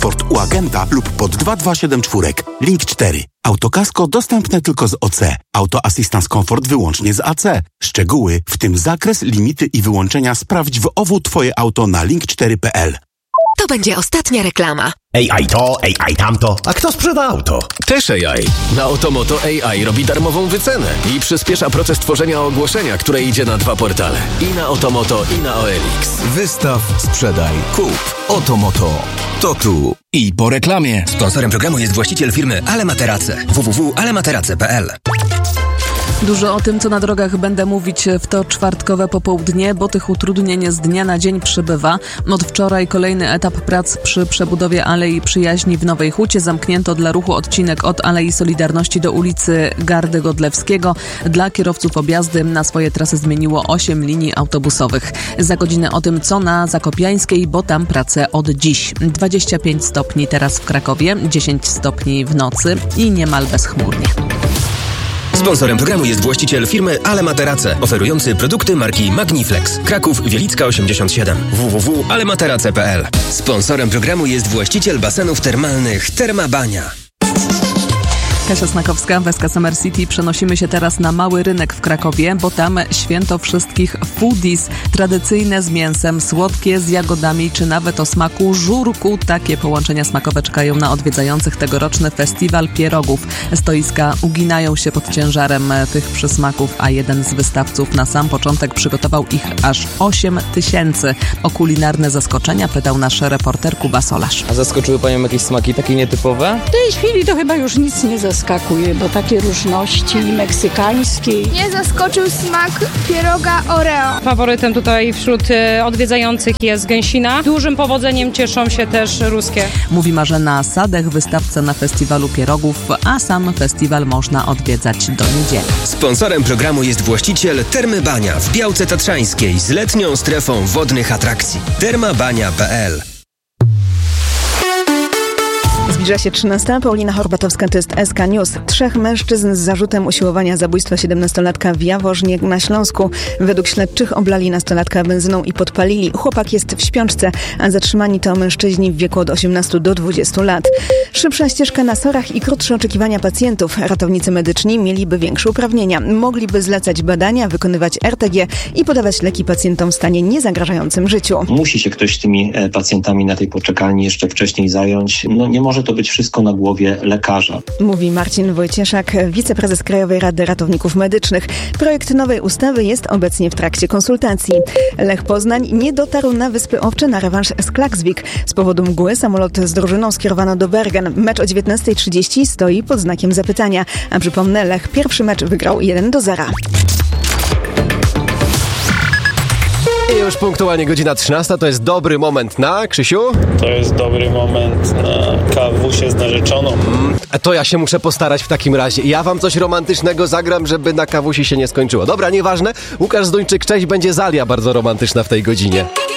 transport u agenta lub pod 2274. Link 4. Autokasko dostępne tylko z OC. Auto Assistance Comfort wyłącznie z AC. Szczegóły, w tym zakres, limity i wyłączenia sprawdź w OWU Twoje auto na link4.pl. To będzie ostatnia reklama. AI to, AI tamto. A kto sprzeda auto? Też AI. Na Otomoto AI robi darmową wycenę i przyspiesza proces tworzenia ogłoszenia, które idzie na 2 portale. I na Otomoto, i na OLX. Wystaw, sprzedaj, kup. Otomoto. To tu. I po reklamie. Sponsorem programu jest właściciel firmy Ale Materace. www.alematerace.pl. Dużo o tym, co na drogach będę mówić w to czwartkowe popołudnie, bo tych utrudnień z dnia na dzień przybywa. Od wczoraj kolejny etap prac przy przebudowie Alei Przyjaźni w Nowej Hucie. Zamknięto dla ruchu odcinek od Alei Solidarności do ulicy Gardy Godlewskiego. Dla kierowców objazdy na swoje trasy zmieniło 8 linii autobusowych. Za godzinę o tym, co na Zakopiańskiej, bo tam prace od dziś. 25 stopni teraz w Krakowie, 10 stopni w nocy i niemal bezchmurnie. Sponsorem programu jest właściciel firmy Ale Materace, oferujący produkty marki Magniflex. Kraków, Wielicka 87. www.alematerace.pl. Sponsorem programu jest właściciel basenów termalnych Termabania. Kasia Snakowska, Weska Summer City. Przenosimy się teraz na Mały Rynek w Krakowie, bo tam święto wszystkich foodies. Tradycyjne z mięsem, słodkie z jagodami, czy nawet o smaku żurku. Takie połączenia smakowe czekają na odwiedzających tegoroczny festiwal pierogów. Stoiska uginają się pod ciężarem tych przysmaków, a jeden z wystawców na sam początek przygotował ich aż 8 000. O kulinarne zaskoczenia pytał nasz reporter Kuba Solarz. A zaskoczyły Panią jakieś smaki takie nietypowe? W tej chwili to chyba już nic nie zaskakuje, bo takie różności meksykańskie. Mnie zaskoczył smak pieroga Oreo. Faworytem tutaj wśród odwiedzających jest gęsina. Dużym powodzeniem cieszą się też ruskie. Mówi Marzena Sadech, wystawca na festiwalu pierogów, a sam festiwal można odwiedzać do niedzieli. Sponsorem programu jest właściciel Termy Bania w Białce Tatrzańskiej z letnią strefą wodnych atrakcji. termabania.pl. Zbliża się 13. Paulina Horbatowska, to jest SK News. 3 mężczyzn z zarzutem usiłowania zabójstwa 17-latka w Jaworznie na Śląsku. Według śledczych oblali nastolatka benzyną i podpalili. Chłopak jest w śpiączce, a zatrzymani to mężczyźni w wieku od 18 do 20 lat. Szybsza ścieżka na SOR-ach i krótsze oczekiwania pacjentów. Ratownicy medyczni mieliby większe uprawnienia. Mogliby zlecać badania, wykonywać RTG i podawać leki pacjentom w stanie niezagrażającym życiu. Musi się ktoś tymi pacjentami na tej poczekalni jeszcze wcześniej zająć. Nie może to być wszystko na głowie lekarza. Mówi Marcin Wojcieszak, wiceprezes Krajowej Rady Ratowników Medycznych. Projekt nowej ustawy jest obecnie w trakcie konsultacji. Lech Poznań nie dotarł na Wyspy Owcze na rewanż z Klaksvik. Z powodu mgły samolot z drużyną skierowano do Bergen. Mecz o 19:30 stoi pod znakiem zapytania. A przypomnę, Lech pierwszy mecz wygrał 1-0. I już punktualnie godzina 13, to jest dobry moment na, Krzysiu? To jest dobry moment na kawusie z narzeczoną. To ja się muszę postarać w takim razie. Ja wam coś romantycznego zagram, żeby na kawusi się nie skończyło. Dobra, nieważne. Łukasz Zduńczyk, cześć, będzie Zalia bardzo romantyczna w tej godzinie.